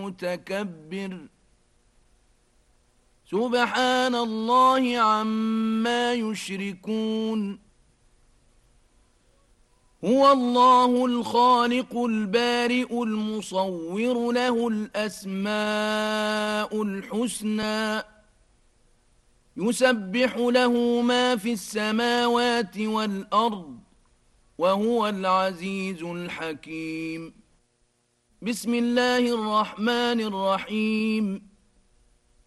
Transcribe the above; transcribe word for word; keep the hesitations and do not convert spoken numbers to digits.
المتكبر سبحان الله عما يشركون هو الله الخالق البارئ المصور له الأسماء الحسنى يسبح له ما في السماوات والأرض وهو العزيز الحكيم بسم الله الرحمن الرحيم